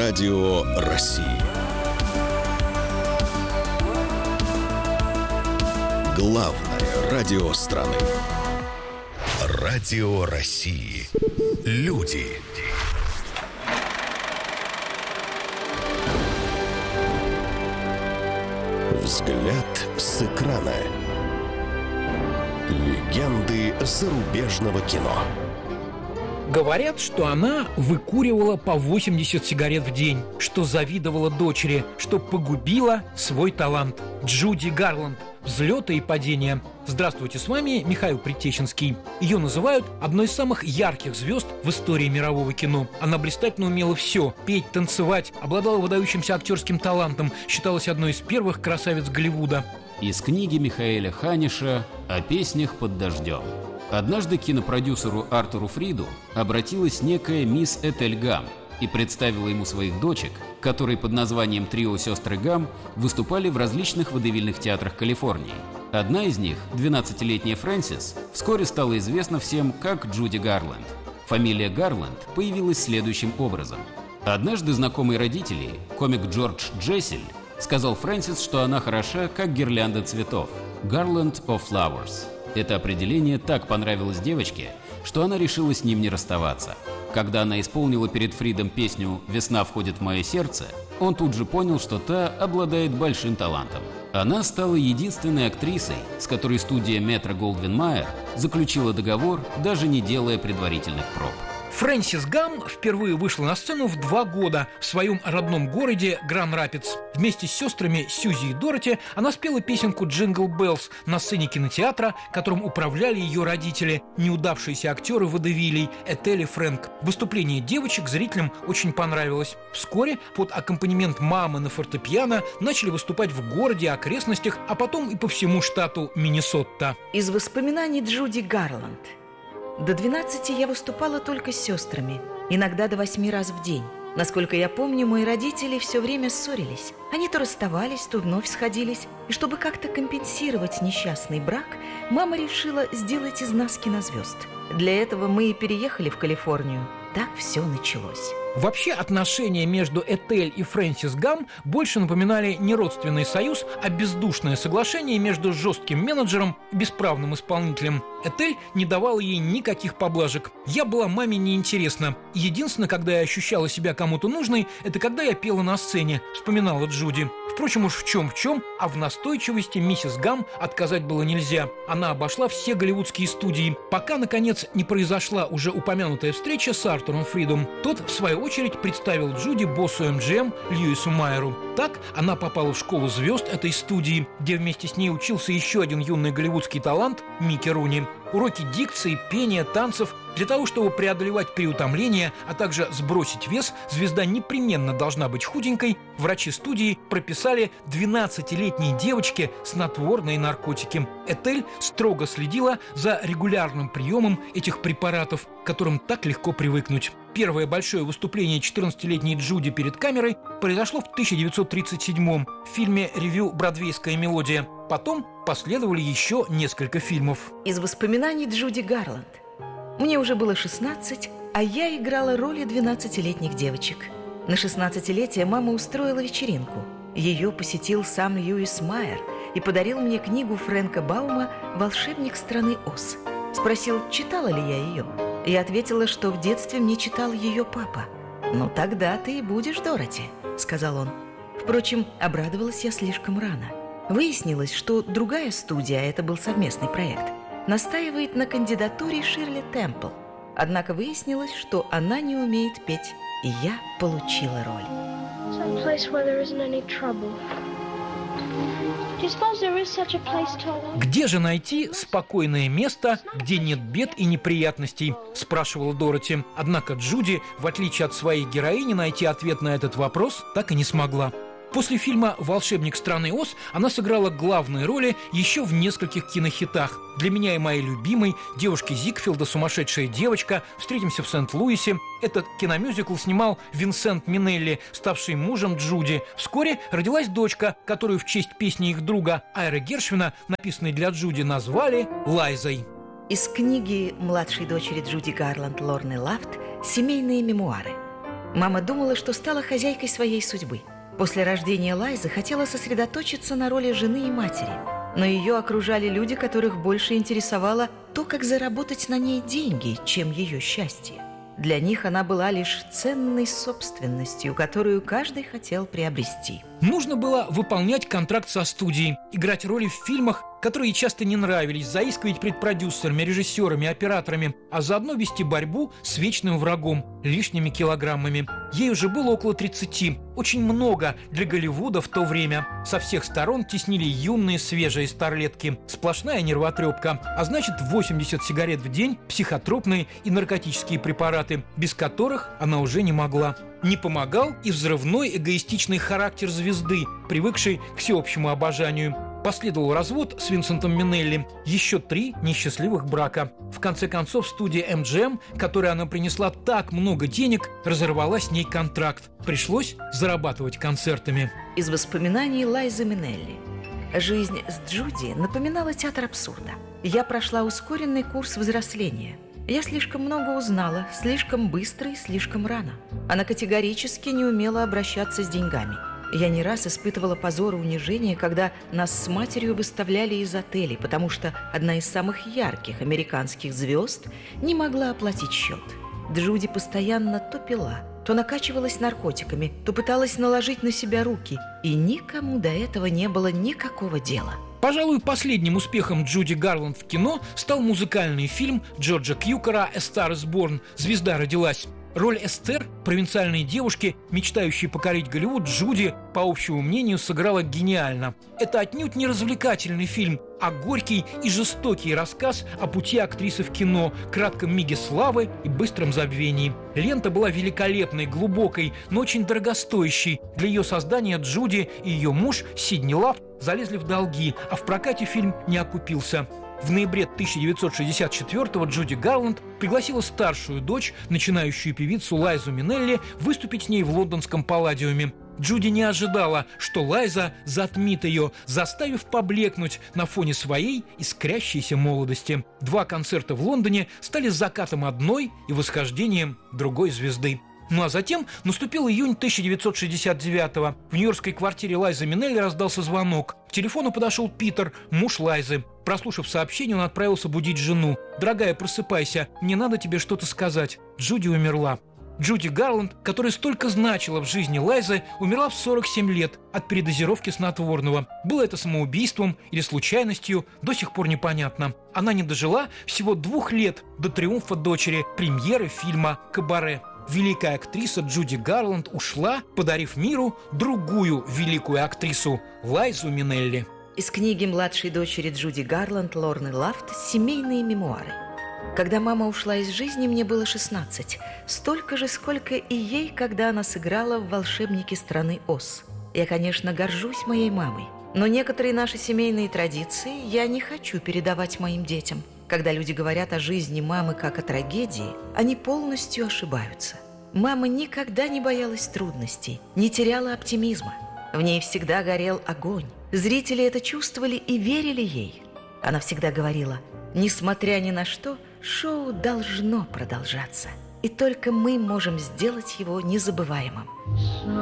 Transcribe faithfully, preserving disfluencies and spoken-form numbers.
Радио России. Главное радио страны. Радио России. Люди. Взгляд с экрана. Легенды зарубежного кино. Говорят, что она выкуривала по восемьдесят сигарет в день, что завидовала дочери, что погубила свой талант. Джуди Гарланд. Взлеты и падения. Здравствуйте, с вами Михаил Предтеченский. Ее называют одной из самых ярких звезд в истории мирового кино. Она блистательно умела все – петь, танцевать, обладала выдающимся актерским талантом, считалась одной из первых красавиц Голливуда. Из книги Михаэля Ханиша «О песнях под дождем». Однажды к кинопродюсеру Артуру Фриду обратилась некая мисс Этель Гам и представила ему своих дочек, которые под названием «Трио сестры Гам» выступали в различных водевильных театрах Калифорнии. Одна из них, двенадцатилетняя Фрэнсис, вскоре стала известна всем как Джуди Гарланд. Фамилия Гарланд появилась следующим образом. Однажды знакомый родителей, комик Джордж Джессель, сказал Фрэнсис, что она хороша, как гирлянда цветов – «Garland of Flowers». Это определение так понравилось девочке, что она решила с ним не расставаться. Когда она исполнила перед Фридом песню «Весна входит в мое сердце», он тут же понял, что та обладает большим талантом. Она стала единственной актрисой, с которой студия Метро-Голдвин-Майер заключила договор, даже не делая предварительных проб. Фрэнсис Гам впервые вышла на сцену в два года в своем родном городе Гранд-Рапидс. Вместе с сестрами Сьюзи и Дороти она спела песенку «Джингл Беллс» на сцене кинотеатра, которым управляли ее родители, неудавшиеся актеры водевилей Этель и Фрэнк. Выступление девочек зрителям очень понравилось. Вскоре под аккомпанемент мамы на фортепиано начали выступать в городе и окрестностях, а потом и по всему штату Миннесота. Из воспоминаний Джуди Гарланд. До двенадцати я выступала только с сестрами, иногда до восьми раз в день. Насколько я помню, мои родители все время ссорились. Они то расставались, то вновь сходились. И чтобы как-то компенсировать несчастный брак, мама решила сделать из нас кинозвезд. Для этого мы и переехали в Калифорнию. Так все началось. Вообще отношения между Этель и Фрэнсис Гам больше напоминали не родственный союз, а бездушное соглашение между жестким менеджером и бесправным исполнителем. Этель не давала ей никаких поблажек. «Я была маме неинтересна. Единственное, когда я ощущала себя кому-то нужной, это когда я пела на сцене», — вспоминала Джуди. Впрочем, уж в чем в чем, а в настойчивости миссис Гам отказать было нельзя. Она обошла все голливудские студии, пока, наконец, не произошла уже упомянутая встреча с Артуром Фридом. Тот, в свою очередь, представил Джуди боссу эм джи эм Льюису Майеру. Так она попала в школу звезд этой студии, где вместе с ней учился еще один юный голливудский талант Микки Руни. Уроки дикции, пения, танцев. Для того, чтобы преодолевать переутомление, а также сбросить вес, звезда непременно должна быть худенькой. Врачи студии прописали двенадцатилетней девочке снотворные наркотики. Этель строго следила за регулярным приемом этих препаратов, к которым так легко привыкнуть. Первое большое выступление четырнадцатилетней Джуди перед камерой произошло в тысяча девятьсот тридцать седьмом в фильме «Ревю. Бродвейская мелодия». Потом последовали еще несколько фильмов. Из воспоминаний Джуди Гарланд. Мне уже было шестнадцать, а я играла роли двенадцатилетних девочек. На шестнадцатилетие мама устроила вечеринку. Ее посетил сам Льюис Майер и подарил мне книгу Фрэнка Баума «Волшебник страны Оз». Спросил, читала ли я ее. Я ответила, что в детстве мне читал ее папа. «Ну тогда ты и будешь Дороти», — сказал он. Впрочем, обрадовалась я слишком рано. Выяснилось, что другая студия, это был совместный проект, настаивает на кандидатуре Ширли Темпл. Однако выяснилось, что она не умеет петь, и я получила роль. «Где же найти спокойное место, где нет бед и неприятностей?» – спрашивала Дороти. Однако Джуди, в отличие от своей героини, найти ответ на этот вопрос так и не смогла. После фильма «Волшебник страны Оз» она сыграла главные роли еще в нескольких кинохитах. «Для меня и моей любимой», «Девушки Зигфилда», «Сумасшедшая девочка», «Встретимся в Сент-Луисе». Этот киномюзикл снимал Винсент Минелли, ставший мужем Джуди. Вскоре родилась дочка, которую в честь песни их друга Айра Гершвина, написанной для Джуди, назвали Лайзой. Из книги младшей дочери Джуди Гарланд Лорны Лафт «Семейные мемуары». Мама думала, что стала хозяйкой своей судьбы. После рождения Лайзы хотела сосредоточиться на роли жены и матери, но ее окружали люди, которых больше интересовало то, как заработать на ней деньги, чем ее счастье. Для них она была лишь ценной собственностью, которую каждый хотел приобрести. Нужно было выполнять контракт со студией, играть роли в фильмах, которые ей часто не нравились, заискивать перед продюсерами, режиссерами, операторами, а заодно вести борьбу с вечным врагом – лишними килограммами. Ей уже было около тридцати, очень много для Голливуда в то время. Со всех сторон теснили юные свежие старлетки, сплошная нервотрепка, а значит восемьдесят сигарет в день, психотропные и наркотические препараты, без которых она уже не могла. Не помогал и взрывной эгоистичный характер звезды, привыкшей к всеобщему обожанию. Последовал развод с Винсентом Минелли, еще три несчастливых брака. В конце концов, студия эм джи эм, которой она принесла так много денег, разорвала с ней контракт. Пришлось зарабатывать концертами. Из воспоминаний Лайзы Минелли. Жизнь с Джуди напоминала театр абсурда. Я прошла ускоренный курс взросления. Я слишком много узнала, слишком быстро и слишком рано. Она категорически не умела обращаться с деньгами. Я не раз испытывала позор и унижение, когда нас с матерью выставляли из отелей, потому что одна из самых ярких американских звезд не могла оплатить счет. Джуди постоянно то пила, то накачивалась наркотиками, то пыталась наложить на себя руки, и никому до этого не было никакого дела. Пожалуй, последним успехом Джуди Гарланд в кино стал музыкальный фильм Джорджа Кьюкера «A Star is Born» «Звезда родилась». Роль Эстер, провинциальной девушки, мечтающей покорить Голливуд, Джуди, по общему мнению, сыграла гениально. Это отнюдь не развлекательный фильм, а горький и жестокий рассказ о пути актрисы в кино, кратком миге славы и быстром забвении. Лента была великолепной, глубокой, но очень дорогостоящей. Для ее создания Джуди и ее муж Сидни Лав залезли в долги, а в прокате фильм не окупился. В ноябре тысяча девятьсот шестьдесят четвёртого Джуди Гарланд пригласила старшую дочь, начинающую певицу Лайзу Минелли, выступить с ней в лондонском Палладиуме. Джуди не ожидала, что Лайза затмит ее, заставив поблекнуть на фоне своей искрящейся молодости. Два концерта в Лондоне стали закатом одной и восхождением другой звезды. Ну а затем наступил июнь тысяча девятьсот шестьдесят девятого. В нью-йоркской квартире Лайзы Минелли раздался звонок. К телефону подошел Питер, муж Лайзы. Прослушав сообщение, он отправился будить жену. «Дорогая, просыпайся, мне надо тебе что-то сказать. Джуди умерла». Джуди Гарланд, которая столько значила в жизни Лайзы, умерла в сорок семь лет от передозировки снотворного. Было это самоубийством или случайностью, до сих пор непонятно. Она не дожила всего двух лет до триумфа дочери, премьеры фильма «Кабаре». Великая актриса Джуди Гарланд ушла, подарив миру другую великую актрису – Лайзу Минелли. Из книги младшей дочери Джуди Гарланд Лорны Лафт «Семейные мемуары». Когда мама ушла из жизни, мне было шестнадцать. Столько же, сколько и ей, когда она сыграла в «Волшебнике страны Оз». Я, конечно, горжусь моей мамой, но некоторые наши семейные традиции я не хочу передавать моим детям. Когда люди говорят о жизни мамы как о трагедии, они полностью ошибаются. Мама никогда не боялась трудностей, не теряла оптимизма. В ней всегда горел огонь. Зрители это чувствовали и верили ей. Она всегда говорила: несмотря ни на что, шоу должно продолжаться. И только мы можем сделать его незабываемым.